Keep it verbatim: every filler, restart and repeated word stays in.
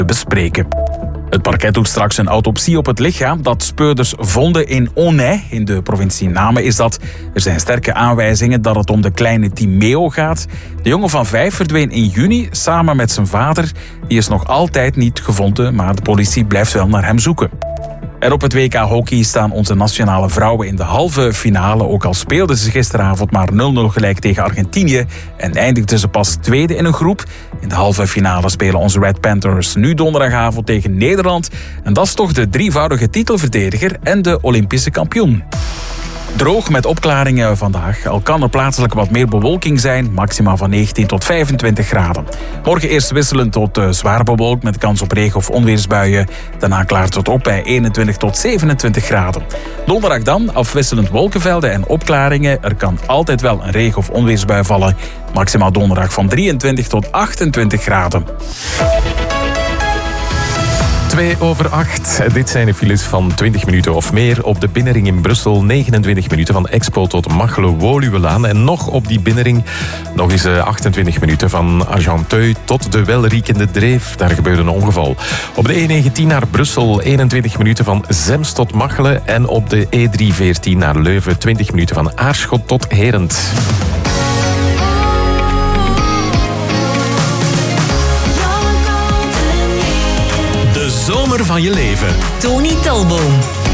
te bespreken. Het parket doet straks een autopsie op het lichaam dat speurders vonden in Aunay, in de provincie Namen is dat. Er zijn sterke aanwijzingen dat het om de kleine Timeo gaat. De jongen van vijf verdween in juni samen met zijn vader. Die is nog altijd niet gevonden, maar de politie blijft wel naar hem zoeken. En op het W K hockey staan onze nationale vrouwen in de halve finale. Ook al speelden ze gisteravond maar nul nul gelijk tegen Argentinië en eindigden ze pas tweede in een groep. In de halve finale spelen onze Red Panthers nu donderdagavond tegen Nederland. En dat is toch de drievoudige titelverdediger en de Olympische kampioen. Droog met opklaringen vandaag. Al kan er plaatselijk wat meer bewolking zijn. Maximaal van negentien tot vijfentwintig graden. Morgen eerst wisselend tot uh, zwaar bewolkt met kans op regen- of onweersbuien. Daarna klaart het op bij eenentwintig tot zevenentwintig graden. Donderdag dan afwisselend wolkenvelden en opklaringen. Er kan altijd wel een regen- of onweersbui vallen. Maximaal donderdag van drieëntwintig tot achtentwintig graden. twee over acht. Dit zijn de files van twintig minuten of meer. Op de binnenring in Brussel negenentwintig minuten van Expo tot Machelen-Woluwelaan. En nog op die binnenring nog eens achtentwintig minuten van Argenteuil tot de welriekende Dreef. Daar gebeurde een ongeval. Op de E negentien naar Brussel eenentwintig minuten van Zems tot Machelen. En op de E driehonderdveertien naar Leuven twintig minuten van Aarschot tot Herent. Zomer van je leven. Tony Talboom.